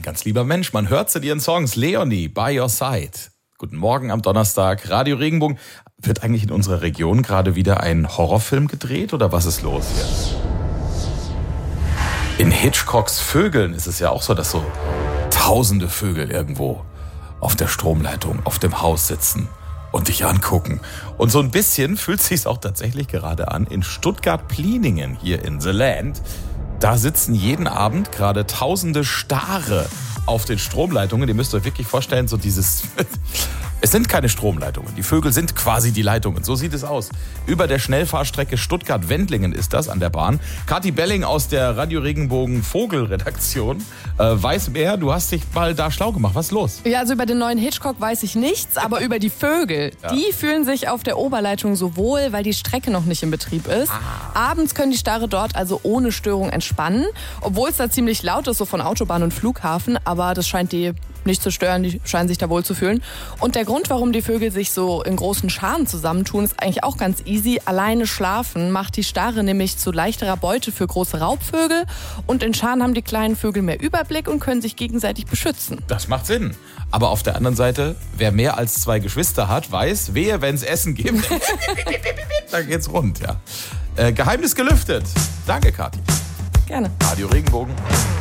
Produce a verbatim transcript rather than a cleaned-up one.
ganz lieber Mensch. Man hört es in ihren Songs. Leonie, By Your Side. Guten Morgen am Donnerstag. Radio Regenbogen. Wird eigentlich in unserer Region gerade wieder ein Horrorfilm gedreht oder was ist los hier? In Hitchcocks Vögeln ist es ja auch so, dass so tausende Vögel irgendwo auf der Stromleitung, auf dem Haus sitzen und dich angucken. Und so ein bisschen fühlt es sich auch tatsächlich gerade an in Stuttgart-Pliningen hier in The Land. Da sitzen jeden Abend gerade tausende Stare auf den Stromleitungen. Ihr müsst euch wirklich vorstellen, so dieses... Es sind keine Stromleitungen. Die Vögel sind quasi die Leitungen. So sieht es aus. Über der Schnellfahrstrecke Stuttgart-Wendlingen ist das an der Bahn. Kathi Belling aus der Radio Regenbogen Vogelredaktion äh, weiß mehr. Du hast dich mal da schlau gemacht. Was ist los? Ja, also über den neuen Hitchcock weiß ich nichts, aber über die Vögel. Ja. Die fühlen sich auf der Oberleitung so wohl, weil die Strecke noch nicht in Betrieb ist. Ah. Abends können die Stare dort also ohne Störung entspannen. Obwohl es da ziemlich laut ist, so von Autobahn und Flughafen. Aber das scheint die nicht zu stören. Die scheinen sich da wohl zu fühlen. Und der Grund, warum die Vögel sich so in großen Scharen zusammentun, ist eigentlich auch ganz easy. Alleine schlafen macht die Stare nämlich zu leichterer Beute für große Raubvögel. Und in Scharen haben die kleinen Vögel mehr Überblick und können sich gegenseitig beschützen. Das macht Sinn. Aber auf der anderen Seite, wer mehr als zwei Geschwister hat, weiß, wehe, wenn es Essen gibt, dann geht's rund, ja. Äh, Geheimnis gelüftet. Danke, Kathi. Gerne. Radio Regenbogen.